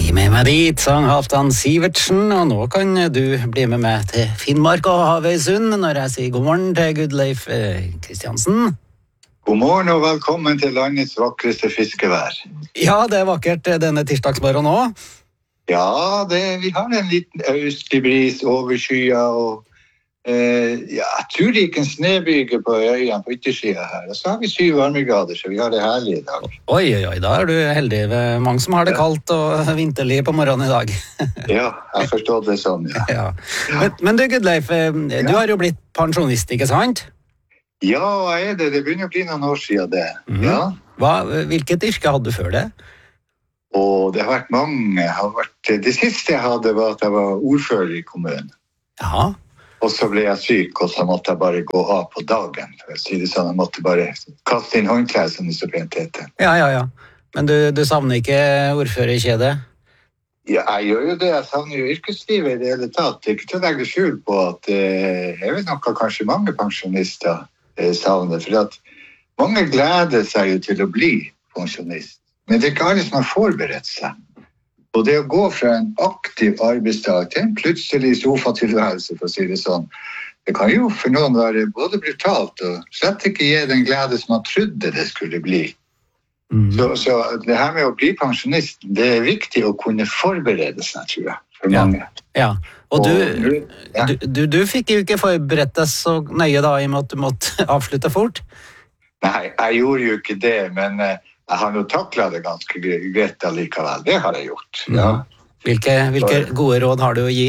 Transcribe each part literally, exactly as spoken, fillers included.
Bli med meg dit, sang Halvdan Sivertsen, og nå kan du bli med meg til Finnmark og Havøysund når jeg sier god morgen til Gudleif Kristiansen. God morgen og velkommen til landets vakreste fiskevær. Ja, det er vakkert denne tirsdagsmorgen også. Ja, det, vi har en liten østlig bris over skya, og eh, ja, jeg tror det gikk en snebyge på øyene på yttersida her. Og så har vi syv varmegrader, så vi har det herlig i dag. Oi, oi, oi, da er du heldig. Mange som har det kaldt og vinterlig på morgenen i dag. Ja, jeg forstår det sånn, ja. Ja. Men, men du, Gudleif, du har jo blitt pensjonist, ikke sant? Ja, jeg er det. Det begynner å bli noen år siden det. Mm. Ja. Hva, hvilket yrke hadde du før det? Og det har vært mange. Har vært, det siste jeg hadde var at jeg var ordfører i kommunen. Ja. Og så ble jeg syk, og så måtte jeg bare gå av på dagen. For å si det sånn, jeg måtte bare kaste inn håndklær, som det så pent heter. Ja, ja, ja. Men du, du savner ikke ordførerkjedet? Ja, jeg gjør jo det. Jeg savner jo yrkeslivet i det hele tatt. Det er ikke til å legge skjul på at eh, jeg vet nok at kanskje mange pensjonister eh, savner. For at mange gleder seg jo til å bli pensjonist. Men det er ikke alle som har forberedt seg. Og det å gå fra en aktiv arbeidsdag til en plutselig sofatilværelse, for å si det sånn, det kan jo for noen være både brutalt og slett ikke gi den glede som man trodde det skulle bli. Mm. Så, så det her med å bli pensjonist, det er viktig å kunne forberede seg, tror jeg, for mange. Ja, ja. Og, du, og ja. du, du, du fikk jo ikke forberedt deg så nøye da, i og med at du måtte avslutte fort. Nei, jeg gjorde jo ikke det, men jeg har jo taklet det ganske greit allikevel. Det har jeg gjort, ja. Hvilke, hvilke gode råd har du å gi?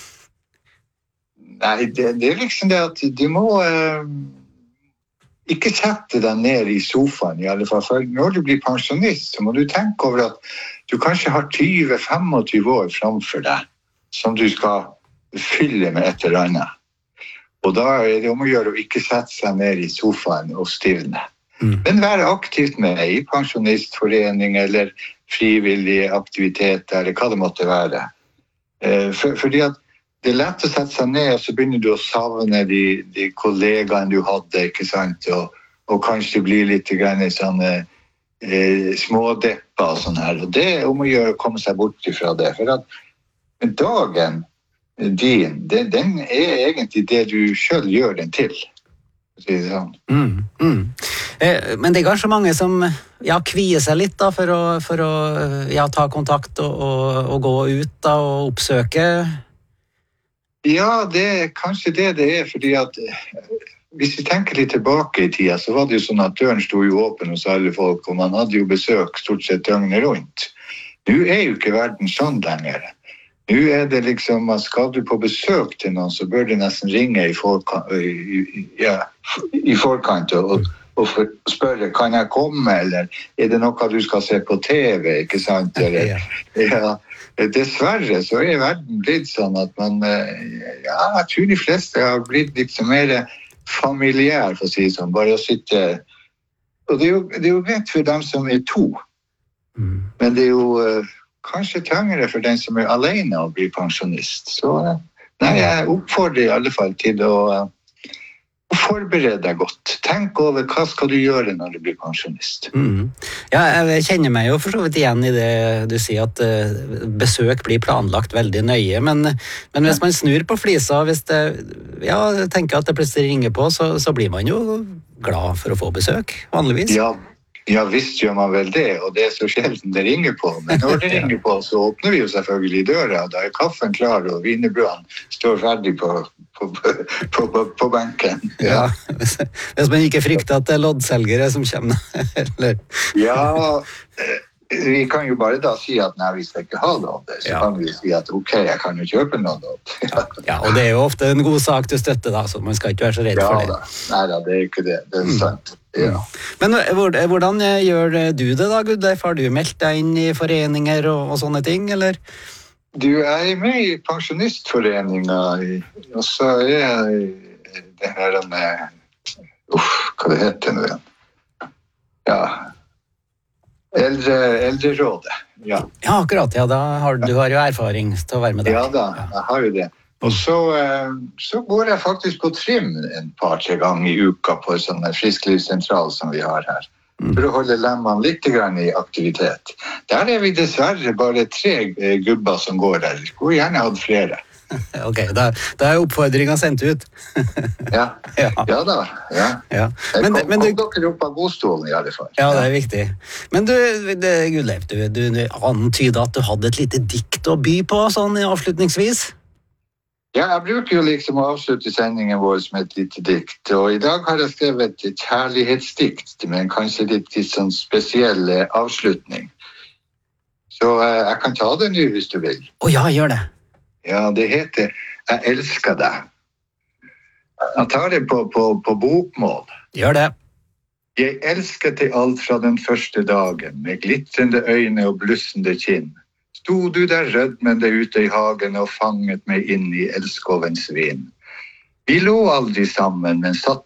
Nei, det, det er liksom det at du må eh, ikke sette deg ned i sofaen i alle fall. For når du blir pensjonist, så må du tenke over at du kanskje har tjue til tjuefem år framfor deg, som du skal fylle med et eller annet. Og da er det om å gjøre å ikke sette seg ned i sofaen og stivne. Mm. Men være aktivt med i pensjonistforening eller frivillige aktiviteter, eller hva det måtte være. For, fordi at det er lett å sette seg ned, og så begynner du å savne de, de kollegaene du hadde, ikke sant? Og, og kanskje bli litt grann sånne eh, smådepper og sånn her. Og det er om å gjøre å komme seg bort fra det. For at dagen din, den, den er egentlig det du selv gjør den til. Sånn. Mm, mm. Eh, men det er kanskje mange som ja, kvier seg litt da, for å, for å ja, ta kontakt og, og, og gå ut da, og oppsøke? Ja, det er kanskje det det er, fordi at hvis vi tenker litt tilbake i tida, så var det jo sånn at døren stod jo åpen hos alle folk, og man hadde jo besøk stort sett døgnet rundt. Nå er jo ikke verden sånn lenger. Nå er det liksom, skal du på besøk til noen, så bør du nesten ringe i forkant, i, ja, i forkant og, og spørre, kan jeg komme, eller er det noe du skal se på T V, ikke sant? Eller, ja, dessverre så er verden blitt sånn at man, ja, jeg tror de fleste har blitt litt mer familiær, for å si sånn, bare å sitte, og det er jo, det er jo greit for dem som er to, mm. men det er jo kanskje tyngre for den som er alene og blir pensjonist. Så nei, jeg oppfordrer i alle fall til å, å forberede deg godt. Tenk over hva skal du gjøre når du blir pensjonist. Mm. Ja, jeg kjenner meg jo for så vidt igjen i det du sier at uh, besøk blir planlagt veldig nøye, men, men hvis man snur på flisa, hvis det, ja, tenker at det plutselig ringer på, så, så blir man jo glad for å få besøk, vanligvis. Ja. Ja, visst gjør man vel det, og det er så sjelden det ringer på. Men når det ringer på, så åpner vi jo selvfølgelig døra, og da er kaffen klar, og wienerbrøden står ferdig på, på, på, på, på benken. Ja. Ja, hvis, hvis man ikke frykter at det er loddselgere som kommer. Eller? Ja, vi kan jo bare da si at nei, vi skal ikke ha lodd, så ja. Kan vi si at ok, jeg kan jo kjøpe noe lodd. Ja. Ja, og det er jo ofte en god sak til støtte da, så man skal ikke være så redd ja, for det. Da. Nei da, det er ikke det, det er sant. Mm. Ja. Men hvordan gjør du det da, Gudleif? Har du meldt deg inn i foreninger og, og sånne ting, eller? Du, jeg er med i pensjonistforeninger, og så er jeg det her med, uff, hva det heter nå igjen? Ja, eldre, eldrerådet, ja. Ja, akkurat, ja, da har, du har jo erfaring til å være med der. Ja da, jeg har jo det. Og så, så går jeg faktisk på trim en par-tre ganger i uka på en sånn frisklivssentral som vi har her. for å holde lemmene litt grann i aktivitet. Der er vi dessverre bare tre eh, gubber som går der. Skulle gjerne hatt flere. Ok, da, da er oppfordringen sendt ut. Ja, Ja. ja da. Ja. Ja. Men, Men, kom, men du, kom dere opp av godstolen i alle fall. ja, det er viktig. Men du, det, Gudleif, du, du, du antydet at du hadde et lite dikt å by på, sånn avslutningsvis. Ja, jeg bruker jo liksom å avslutte sendingen vår med et lite dikt, og i dag har jeg skrevet et kjærlighetsdikt, men kanskje litt, litt sånn spesiell eh, avslutning. Så eh, jeg kan ta det nå hvis du vil. Å ja, gjør det. Ja, det heter «Jeg elsker deg». Jeg tar det på, på, på bokmål. Gjør det. Jeg elsker til alt fra den første dagen, med glitrende øyne og blussende kinn. Sto du der rødmende ute i hagen og fanget meg inn i elskovens vind. Vi lå aldri sammen, men satt